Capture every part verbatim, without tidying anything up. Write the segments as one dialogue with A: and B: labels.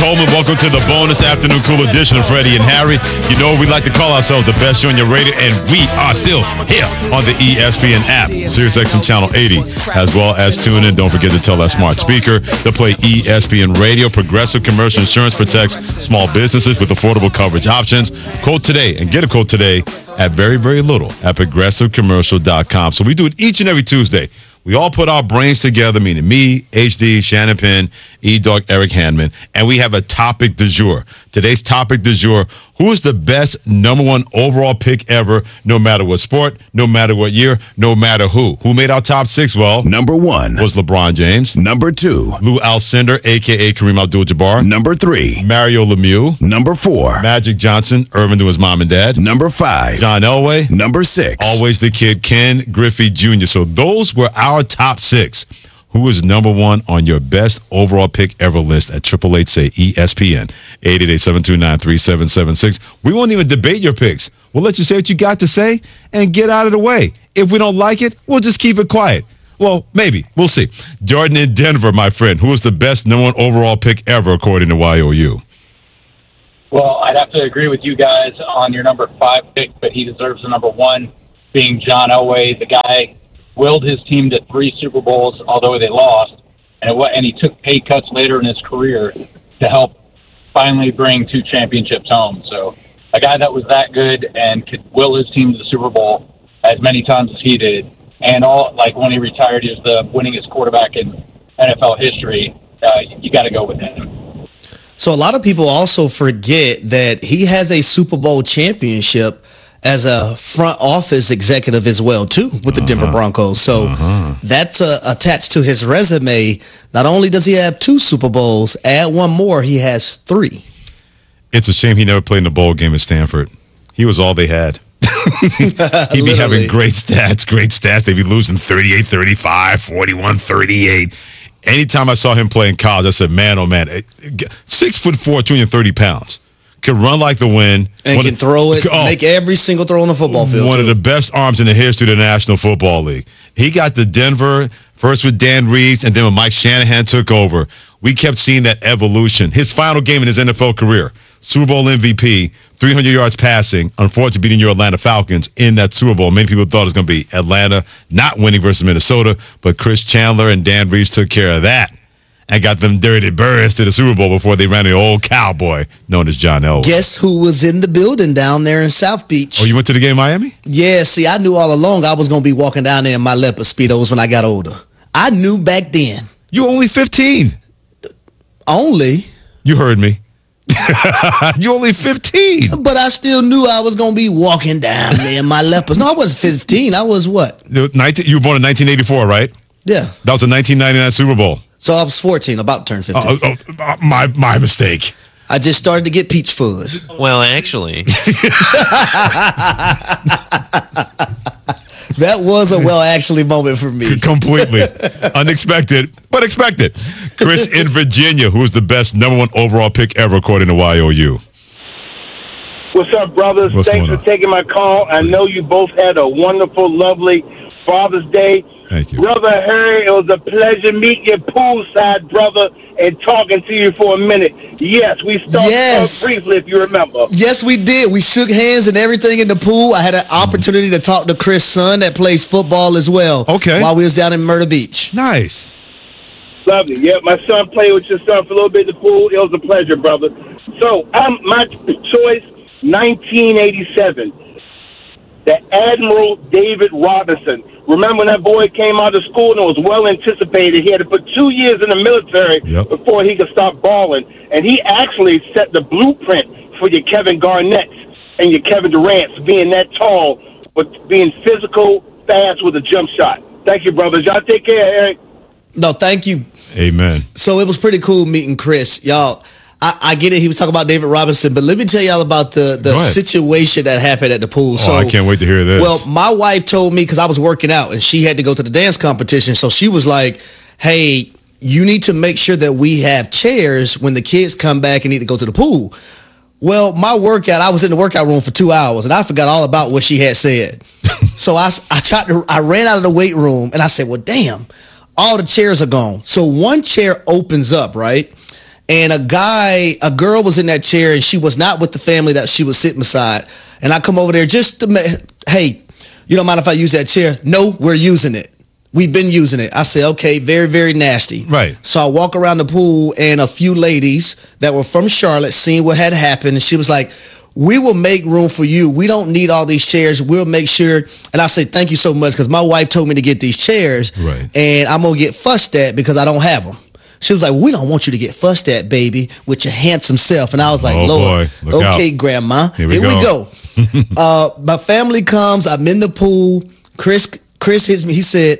A: Coleman. Welcome to the bonus afternoon cool edition of Freddie and Harry. You know, we like to call ourselves the best show on your radio, and we are still here on the E S P N app, SiriusXM Channel eighty, as well as tune in. Don't forget to tell that smart speaker to play E S P N Radio. Progressive Commercial Insurance protects small businesses with affordable coverage options. Quote today and get a quote today at very, very little at progressive commercial dot com. So we do it each and every Tuesday. We all put our brains together, meaning me, H D, Shannon Penn, E-Dog, Eric Handman, and we have a topic du jour. Today's topic du jour, who is the best number one overall pick ever, no matter what sport, no matter what year, no matter who? Who made our top six? Well,
B: number one
A: was LeBron James.
B: Number two,
A: Lou Alcindor, a k a. Kareem Abdul-Jabbar.
B: Number three,
A: Mario Lemieux.
B: Number four,
A: Magic Johnson, Irvin to his mom and dad.
B: Number five,
A: John Elway.
B: Number six,
A: always the kid, Ken Griffey Junior So those were our top six. Who is number one on your best overall pick ever list at Triple H say E S P N eight eight eight, seven two nine, three seven seven six. We won't even debate your picks. We'll let you say what you got to say and get out of the way. If we don't like it, we'll just keep it quiet. Well, maybe. We'll see. Jordan in Denver, my friend. Who is the best number one overall pick ever according to Y O U?
C: Well, I'd have to agree with you guys on your number five pick, but he deserves the number one, being John Elway. The guy willed his team to three Super Bowls, although they lost, and it, and he took pay cuts later in his career to help finally bring two championships home. So a guy that was that good and could will his team to the Super Bowl as many times as he did, and all like when he retired, he was the winningest quarterback in N F L history. Uh, you got to go with him.
D: So a lot of people also forget that he has a Super Bowl championship as a front office executive as well, too, with the uh-huh. Denver Broncos. So uh-huh. that's uh, attached to his resume. Not only does he have two Super Bowls, add one more, he has three.
A: It's a shame he never played in a bowl game at Stanford. He was all they had. He'd be having great stats, great stats. They'd be losing thirty-eight thirty-five, forty-one thirty-eight. Anytime I saw him play in college, I said, man, oh, man, six foot four, two hundred thirty pounds. Can run like the wind.
D: And
A: one
D: can
A: of,
D: throw it,
A: oh,
D: make every single throw on the football field.
A: One
D: too.
A: of the best arms in the history of the National Football League. He got to Denver, first with Dan Reeves, and then when Mike Shanahan took over. We kept seeing that evolution. His final game in his N F L career, Super Bowl M V P, three hundred yards passing, unfortunately beating your Atlanta Falcons in that Super Bowl. Many people thought it was going to be Atlanta not winning versus Minnesota, but Chris Chandler and Dan Reeves took care of that and got them dirty birds to the Super Bowl before they ran the old cowboy known as John Elway.
D: Guess who was in the building down there in South Beach?
A: Oh, you went to the game in Miami?
D: Yeah, see, I knew all along I was going to be walking down there in my leopard Speedos when I got older. I knew back then.
A: You were only fifteen.
D: Only?
A: You heard me. You're only fifteen.
D: But I still knew I was going to be walking down there in my leopards. No, I wasn't fifteen. I was what?
A: nineteen, you were born in nineteen eighty-four, right?
D: Yeah.
A: That was a nineteen ninety-nine Super Bowl.
D: So I was fourteen, about to turn fifteen.
A: Oh, oh, oh, my my mistake.
D: I just started to get peach fuzz.
E: Well, actually.
D: That was a well actually moment for me.
A: Completely. Unexpected, but expected. Chris in Virginia, who is the best number one overall pick ever according to Y O U.
F: What's up, brothers?
A: What's
F: Thanks for taking my call. I know you both had a wonderful, lovely Father's Day.
A: Thank you.
F: Brother Harry, it was a pleasure meeting you poolside, brother, and talking to you for a minute. Yes, we started
D: yes.
F: off briefly, if you remember.
D: Yes, we did. We shook hands and everything in the pool. I had an opportunity to talk to Chris' son that plays football as well.
A: Okay.
D: While we was down in Myrtle Beach.
A: Nice.
F: Lovely. Yeah, my son played with your son for a little bit in the pool. It was a pleasure, brother. So, um, my choice, nineteen eighty-seven. The Admiral David Robinson. Remember when that boy came out of school and it was well anticipated? He had to put two years in the military
A: yep.
F: before he could start balling. And he actually set the blueprint for your Kevin Garnett's and your Kevin Durant's, being that tall, but being physical, fast with a jump shot. Thank you, brothers. Y'all take care, Eric.
D: No, thank you.
A: Amen.
D: So it was pretty cool meeting Chris. Y'all, I, I get it. He was talking about David Robinson, but let me tell y'all about the, the situation that happened at the pool.
A: Oh,
D: so,
A: I can't wait to hear this.
D: Well, my wife told me, because I was working out and she had to go to the dance competition. So she was like, hey, you need to make sure that we have chairs when the kids come back and need to go to the pool. Well, my workout, I was in the workout room for two hours and I forgot all about what she had said. So I, I tried to, I ran out of the weight room and I said, well, damn, all the chairs are gone. So one chair opens up, right? and a guy, a girl was in that chair, and she was not with the family that she was sitting beside. And I come over there just to, hey, you don't mind if I use that chair? No, we're using it. We've been using it. I said, okay, very, very nasty.
A: Right.
D: So I walk around the pool, and a few ladies that were from Charlotte seen what had happened, and she was like, we will make room for you. We don't need all these chairs. We'll make sure. And I say, thank you so much, because my wife told me to get these chairs,
A: right,
D: and I'm going to get fussed at because I don't have them. She was like, we don't want you to get fussed at, baby, with your handsome self. And I was like,
A: oh,
D: Lord,
A: boy. Look
D: okay,
A: out.
D: Grandma.
A: Here we
D: Here
A: go.
D: we go. uh, my family comes. I'm in the pool. Chris Chris hits me. He said,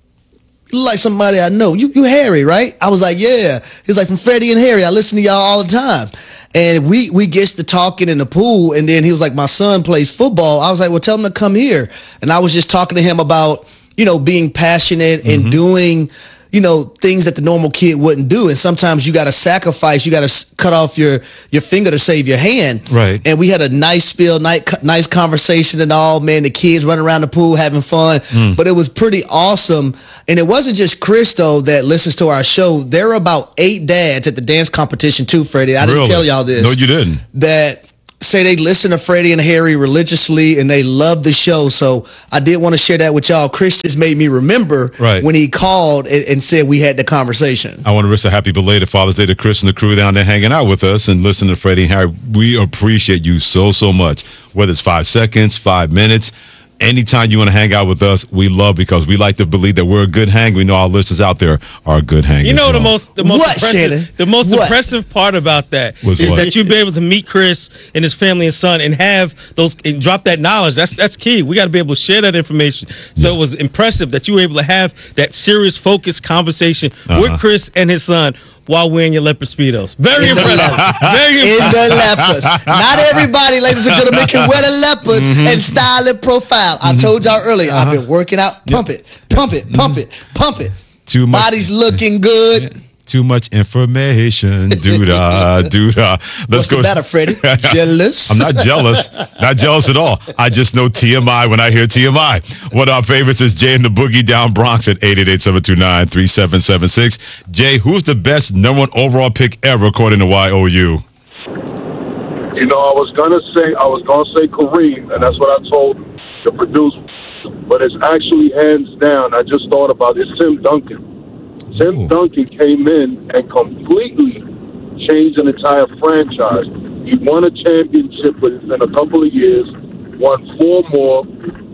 D: you look like somebody I know. You you Harry, right? I was like, yeah. He's like, from Freddie and Harry. I listen to y'all all the time. And we we gets to talking in the pool. And then he was like, my son plays football. I was like, well, tell him to come here. And I was just talking to him about, you know, being passionate and mm-hmm. doing, you know, things that the normal kid wouldn't do. And sometimes you got to sacrifice. You got to cut off your, your finger to save your hand.
A: Right.
D: And we had a nice spiel, nice, nice conversation and all, man. The kids running around the pool having fun. Mm. But it was pretty awesome. And it wasn't just Chris, though, that listens to our show. There are about eight dads at the dance competition, too, Freddie. I didn't
A: really?
D: tell y'all this.
A: No, you didn't.
D: That say they listen to Freddie and Harry religiously and they love the show. So I did want to share that with y'all. Chris just made me remember
A: right.
D: when he called and, and said we had the conversation.
A: I want to wish a happy belated Father's Day to Chris and the crew down there hanging out with us and listening to Freddie and Harry. We appreciate you so, so much. Whether it's five seconds, five minutes, anytime you want to hang out with us, we love, because we like to believe that we're a good hang. We know our listeners out there are a good hang.
E: You know
A: well.
E: the most the most
D: what,
E: impressive,
D: Shannon?
E: the most
D: what?
E: impressive part about that
A: Was
E: is
A: what?
E: that you'd be able to meet Chris and his family and son and have those and drop that knowledge. That's that's key. We got to be able to share that information. So yeah. It was impressive that you were able to have that serious, focused conversation uh-huh. with Chris and his son while wearing your leopard speedos. Very impressive. Very impressive.
D: In the leopards. Not everybody, ladies and gentlemen, can wear the leopards mm-hmm. and style and profile. I told y'all earlier, uh-huh. I've been working out. Pump yep. it, pump it, pump
A: mm-hmm.
D: it, pump it.
A: Too much.
D: Body's looking good.
A: Yeah. Too much information. Doo-dah, doo-dah. Let's
D: What's
A: go.
D: the matter, Freddie? Jealous?
A: I'm not jealous. Not jealous at all. I just know T M I when I hear T M I. One of our favorites is Jay and the Boogie down Bronx at eight eight eight, seven two nine, three seven seven six. Jay, who's the best number one overall pick ever according to Y O U?
G: You know, I was gonna say I was gonna say Kareem, and that's what I told the producer. But it's actually hands down. I just thought about it. It's Tim Duncan. Tim Ooh. Duncan came in and completely changed an entire franchise. He won a championship within a couple of years, won four more,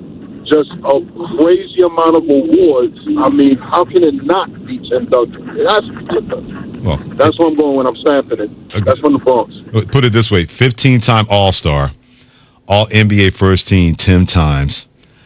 G: just a crazy amount of awards. I mean, how can it not be Tim Duncan? It has to be Tim Duncan. Well, that's where I'm going when I'm stamping it. Okay. That's from the Bronx.
A: Put it this way, fifteen-time All-Star, All-N B A first team ten times.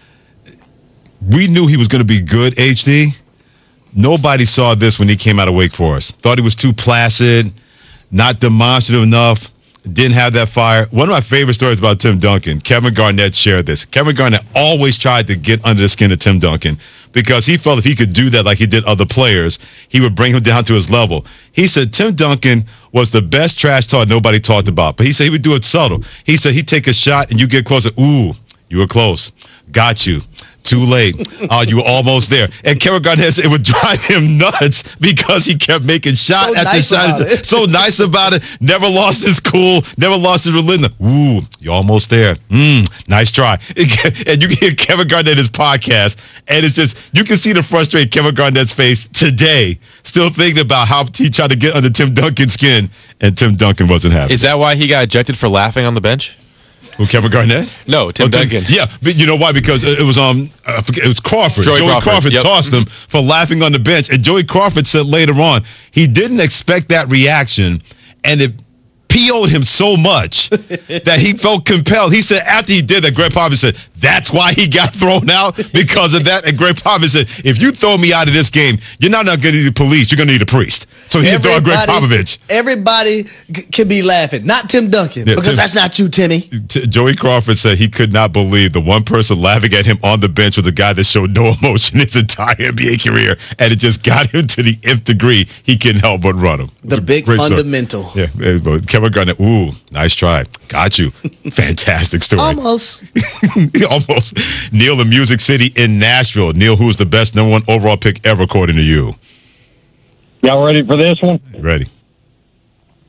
A: We knew he was going to be good, H D. Nobody saw this when he came out of Wake Forest. Thought he was too placid, not demonstrative enough, didn't have that fire. One of my favorite stories about Tim Duncan, Kevin Garnett shared this. Kevin Garnett always tried to get under the skin of Tim Duncan because he felt if he could do that like he did other players, he would bring him down to his level. He said Tim Duncan was the best trash talk nobody talked about, but he said he would do it subtle. He said he'd take a shot and you get closer. Ooh, you were close. Got you. Too late. Uh, you were almost there. And Kevin Garnett said it would drive him nuts because he kept making shot
D: so
A: after
D: nice
A: shot. So nice about it. Never lost his cool. Never lost his religion. Ooh, you're almost there. Mm, nice try. And you can hear Kevin Garnett's podcast, and it's just, you can see the frustrated Kevin Garnett's face today, still thinking about how he tried to get under Tim Duncan's skin, and Tim Duncan wasn't happy.
H: Is that why he got ejected for laughing on the bench?
A: Who, Kevin Garnett?
H: No, Tim
A: oh,
H: Duncan.
A: Tim, yeah, but you know why? Because it was um, I forget, it was Crawford.
H: Joey,
A: Joey
H: Crawford,
A: Crawford
H: yep.
A: tossed him for laughing on the bench, and Joey Crawford said later on he didn't expect that reaction, and it P O'd him so much that he felt compelled. He said after he did that, Greg Popovich said, that's why he got thrown out, because of that. And Greg Popovich said, if you throw me out of this game, you're not going to need a police, you're going to need a priest. So he threw out Greg Popovich.
D: Everybody g- can be laughing. Not Tim Duncan,
A: yeah,
D: because
A: Tim,
D: that's not you, Timmy.
A: T- Joey Crawford said he could not believe the one person laughing at him on the bench was a guy that showed no emotion his entire N B A career, and it just got him to the nth degree. He couldn't help but run him.
D: The big fundamental.
A: Story. Yeah, Kevin Garnett, ooh, nice try. Got you. Fantastic story.
D: Almost.
A: Almost. Neil in Music City in Nashville. Neil, who's the best number one overall pick ever according to you?
I: Y'all ready for this one?
A: Ready.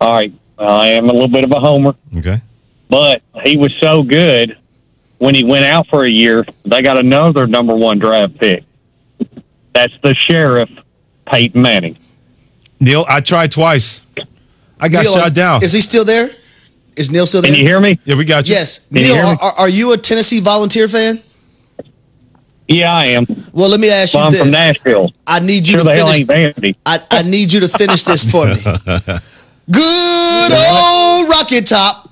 I: All right. I am a little bit of a homer.
A: Okay.
I: But he was so good when he went out for a year, they got another number one draft pick. That's the Sheriff, Peyton Manning.
A: Neil, I tried twice. I got
D: Neil,
A: shot down.
D: Is he still there? Is Neil still there?
I: Can you hear me?
A: Yeah, we got you.
D: Yes.
I: Can you
D: Neil,
I: hear me?
D: are, are you a Tennessee Volunteer fan?
I: Yeah, I am.
D: Well, let me ask you
I: I'm
D: this.
I: from Nashville.
D: I need you
I: Sure
D: to
I: the hell
D: finish.
I: ain't Vandy.
D: I, I need you to finish this for me. Good old Rocky Top.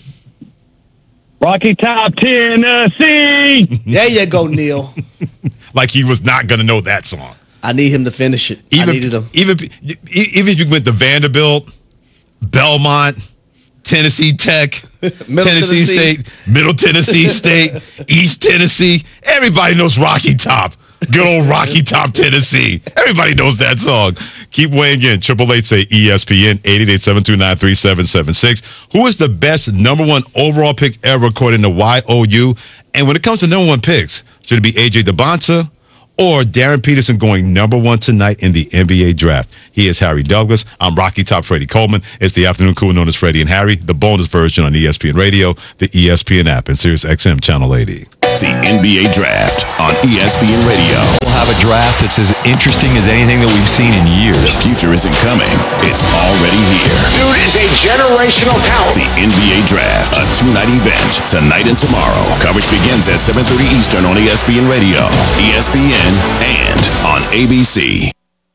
I: Rocky Top, Tennessee.
D: There you go, Neil.
A: Like he was not going to know that song.
D: I need him to finish it.
A: Even,
D: I needed him.
A: Even, even if you went to Vanderbilt, Belmont, Tennessee Tech, Tennessee,
D: Tennessee.
A: State, Middle Tennessee State, East Tennessee, everybody knows Rocky Top. Good old Rocky Top, Tennessee. Everybody knows that song. Keep weighing in. Triple Eight say E S P N eight eight eight, seven two nine, three seven seven six. Who is the best number one overall pick ever according to Y O U? And when it comes to number one picks, should it be A J DeBonta or Darren Peterson going number one tonight in the N B A draft? He is Harry Douglas. I'm Rocky Top Freddie Coleman. It's the afternoon cool known as Freddie and Harry, the bonus version on E S P N Radio, the E S P N app, and Sirius X M Channel eighty.
B: The N B A Draft on E S P N Radio.
J: We'll have a draft that's as interesting as anything that we've seen in years.
B: The future isn't coming. It's already here.
K: Dude is a generational talent.
B: The N B A Draft, a two-night event, tonight and tomorrow. Coverage begins at seven thirty Eastern on E S P N Radio, E S P N, and on A B C.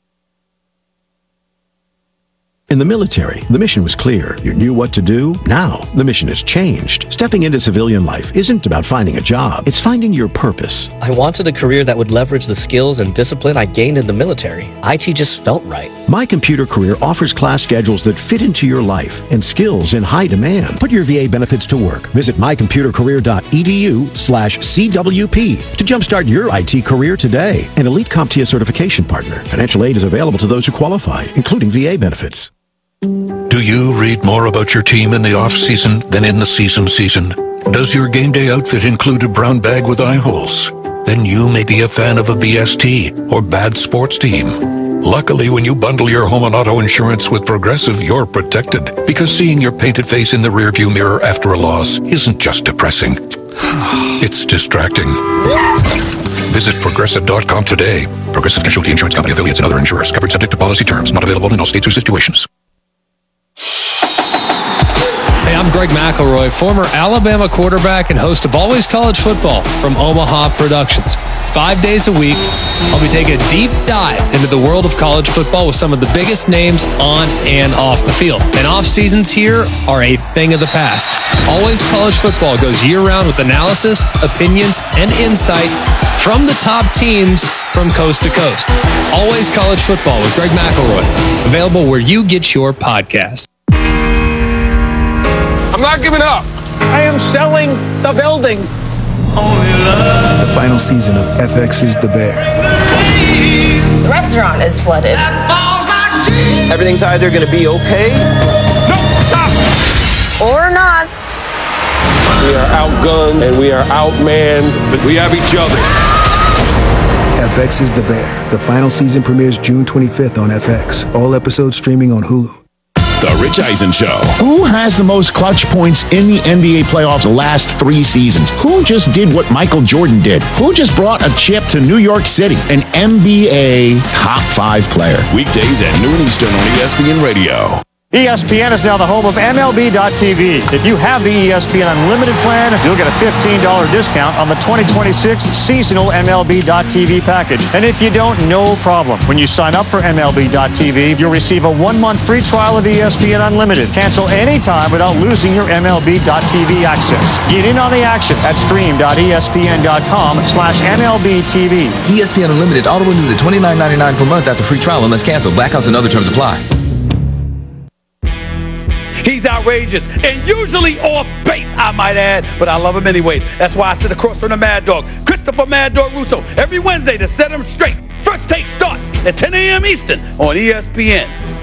L: In the military, the mission was clear. You knew what to do. Now, the mission has changed. Stepping into civilian life isn't about finding a job. It's finding your purpose.
M: I wanted a career that would leverage the skills and discipline I gained in the military. I T just felt right.
L: My Computer Career offers class schedules that fit into your life and skills in high demand. Put your V A benefits to work. Visit mycomputercareer.edu slash CWP to jumpstart your I T career today. An elite CompTIA certification partner. Financial aid is available to those who qualify, including V A benefits.
N: Do you read more about your team in the off-season than in the season season? Does your game day outfit include a brown bag with eye holes? Then you may be a fan of a B S T or bad sports team. Luckily, when you bundle your home and auto insurance with Progressive, you're protected. Because seeing your painted face in the rearview mirror after a loss isn't just depressing. It's distracting. Visit Progressive dot com today. Progressive Casualty Insurance Company, affiliates, and other insurers. Covered subject to policy terms. Not available in all states or situations.
O: Hey, I'm Greg McElroy, former Alabama quarterback and host of Always College Football from Omaha Productions. Five days a week, I'll be taking a deep dive into the world of college football with some of the biggest names on and off the field. And off seasons here are a thing of the past. Always College Football goes year-round with analysis, opinions, and insight from the top teams from coast to coast. Always College Football with Greg McElroy. Available where you get your podcast.
K: I'm not giving up. I am selling the building.
P: The final season of F X's The Bear.
Q: The restaurant is flooded.
P: Everything's either going to be okay
Q: Or not.
K: We are outgunned and we are outmanned, but we have each other.
P: F X's The Bear. The final season premieres June twenty-fifth on F X. All episodes streaming on Hulu.
B: The Rich Eisen Show.
R: Who has the most clutch points in the N B A playoffs the last three seasons? Who just did what Michael Jordan did? Who just brought a chip to New York City? An N B A top five player.
B: Weekdays at noon Eastern on E S P N Radio.
S: E S P N is now the home of M L B dot T V. If you have the E S P N Unlimited plan, you'll get a fifteen dollars discount on the twenty twenty-six seasonal M L B dot T V package. And if you don't, no problem. When you sign up for M L B dot T V, you'll receive a one-month free trial of E S P N Unlimited. Cancel anytime without losing your M L B dot T V access. Get in on the action at stream dot E S P N dot com slash M L B T V.
T: E S P N Unlimited auto renews at twenty-nine ninety-nine per month after free trial unless canceled. Blackouts and other terms apply.
U: He's outrageous and usually off base, I might add, but I love him anyways. That's why I sit across from the Mad Dog, Christopher Mad Dog Russo, every Wednesday to set him straight. First Take starts at ten a.m. Eastern on E S P N.